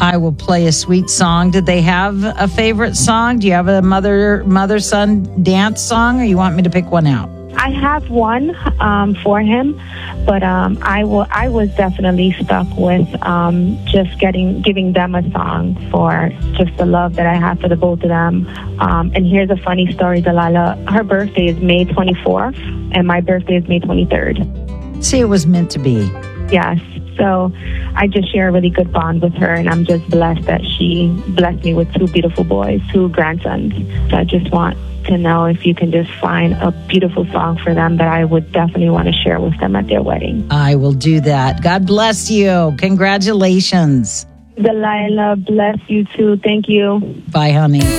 I will play a sweet song. Did they have a favorite song? Do you have a mother-son dance song, or you want me to pick one out? I have one for him, but I was definitely stuck with just giving them a song for just the love that I have for the both of them. And here's a funny story, Delilah. Her birthday is May 24th, and my birthday is May 23rd. See, it was meant to be. Yes. So I just share a really good bond with her, and I'm just blessed that she blessed me with two beautiful boys, two grandsons. So I just want to know if you can just find a beautiful song for them that I would definitely want to share with them at their wedding. I will do that. God bless you. Congratulations. Delilah, bless you too. Thank you. Bye, honey.